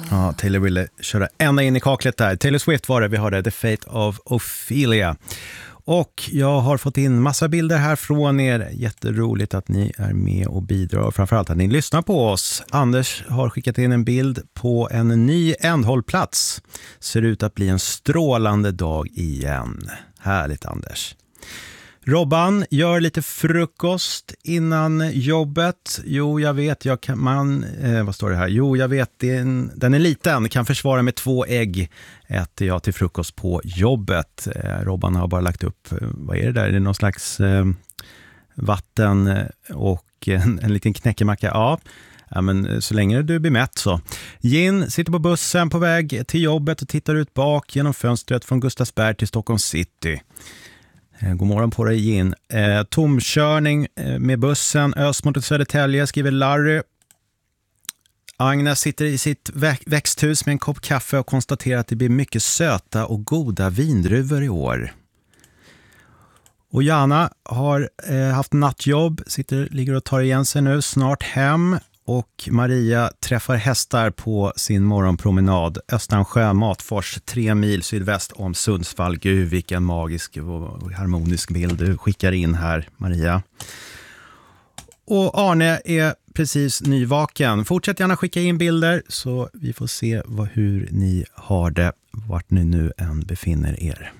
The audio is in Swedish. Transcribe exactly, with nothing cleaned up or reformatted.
Ja, Taylor ville köra ända in i kaklet där. Taylor Swift var det, vi hörde The Fate of Ophelia. Och jag har fått in massa bilder här från er. Jätteroligt att ni är med och bidrar. Och framförallt att ni lyssnar på oss. Anders har skickat in en bild på en ny ändhållplats. Ser ut att bli en strålande dag igen. Härligt, Anders. Robban gör lite frukost innan jobbet. Jo, jag vet, jag kan, man, eh, vad står det här? Jo, jag vet, det är en, den är liten, kan försvara med två ägg. Äter jag till frukost på jobbet. Eh, Robban har bara lagt upp, eh, vad är det där? Är det någon slags eh, vatten och en, en liten knäckemacka? Ja. Ja, men så länge du blir mätt så. Jin sitter på bussen på väg till jobbet och tittar ut bak genom fönstret från Gustavsberg till Stockholm city. God morgon på dig, Jin. Eh, tomkörning eh, med bussen Ösmont till Södertälje, skriver Larry. Agnes sitter i sitt vä- växthus med en kopp kaffe och konstaterar att det blir mycket söta och goda vindruvor i år. Och Jana har eh, haft nattjobb, sitter, ligger och tar igen sig nu, snart hem. Och Maria träffar hästar på sin morgonpromenad. Östansjö, Matfors, tre mil sydväst om Sundsvall. Gud, vilken magisk och harmonisk bild du skickar in här, Maria. Och Arne är precis nyvaken. Fortsätt gärna skicka in bilder så vi får se vad, hur ni har det, vart ni nu än befinner er.